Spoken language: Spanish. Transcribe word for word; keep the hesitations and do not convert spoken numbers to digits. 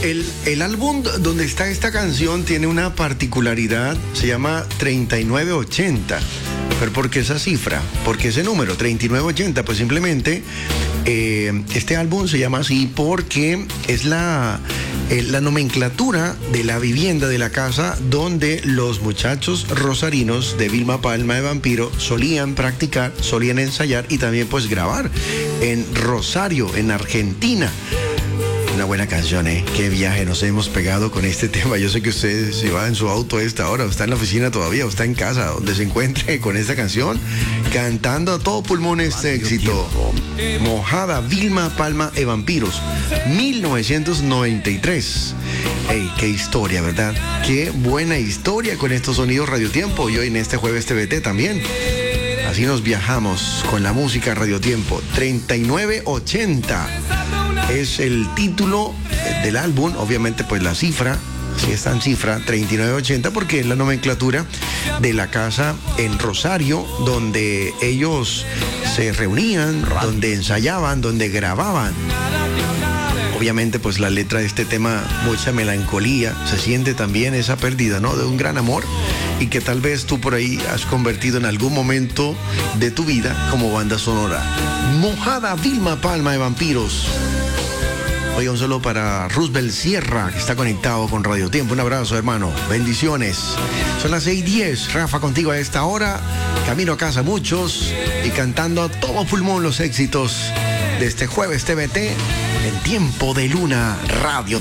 El, el álbum donde está esta canción tiene una particularidad, se llama treinta y nueve ochenta. ¿Pero por qué esa cifra? ¿Por qué ese número, treinta y nueve ochenta? Pues simplemente eh, este álbum se llama así porque es la, eh, la nomenclatura de la vivienda, de la casa donde los muchachos rosarinos de Vilma Palma de Vampiro solían practicar, solían ensayar y también pues grabar en Rosario, en Argentina. Una buena canción, ¿eh? Qué viaje nos hemos pegado con este tema. Yo sé que usted se va en su auto a esta hora, o está en la oficina todavía, o está en casa, donde se encuentre con esta canción, cantando a todo pulmón este éxito. Mojada, Vilma Palma de Vampiros, mil novecientos noventa y tres. Ey, qué historia, ¿verdad? Qué buena historia con estos sonidos Radio Tiempo y hoy en este jueves T V T también. Así nos viajamos con la música Radio Tiempo. treinta y nueve ochenta. Es el título del álbum, obviamente pues la cifra, si está en cifra, treinta y nueve ochenta, porque es la nomenclatura de la casa en Rosario, donde ellos se reunían, donde ensayaban, donde grababan. Obviamente pues la letra de este tema, mucha melancolía, se siente también esa pérdida, ¿no? De un gran amor y que tal vez tú por ahí has convertido en algún momento de tu vida como banda sonora. Mojada, Vilma Palma de Vampiros. Oiga, un saludo para Roosevelt Sierra, que está conectado con Radio Tiempo. Un abrazo, hermano. Bendiciones. Son las seis diez. Rafa, contigo a esta hora. Camino a casa muchos y cantando a todo pulmón los éxitos de este jueves T V T en Tiempo de Luna Radio